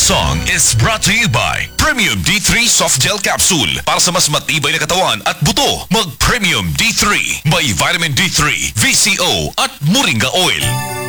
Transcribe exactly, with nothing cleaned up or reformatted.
song is brought to you by Premium D three Soft Gel Capsule. Para sa mas matibay na katawan at buto, mag Premium D three. May Vitamin D three, V C O at Moringa Oil.